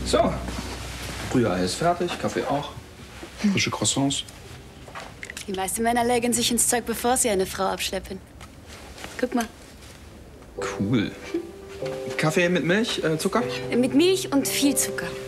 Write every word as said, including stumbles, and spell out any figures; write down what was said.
So, Rührei ist fertig, Kaffee auch. Frische Croissants. Die meisten Männer legen sich ins Zeug, bevor sie eine Frau abschleppen. Guck mal. Cool. Kaffee mit Milch, äh, Zucker? Mit Milch und viel Zucker.